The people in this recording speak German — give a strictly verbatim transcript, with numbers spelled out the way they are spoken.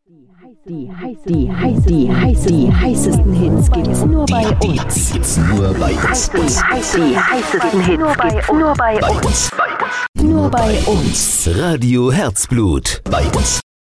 Die, heiß, die, heiß, die, heiß, die heißesten Hits gibt's nur bei uns. Gibt's nur bei uns. Die, heiß, die heißesten Hits nur bei, nur bei uns. Bei uns. Nur bei uns. Radio Herzblut. Bei uns.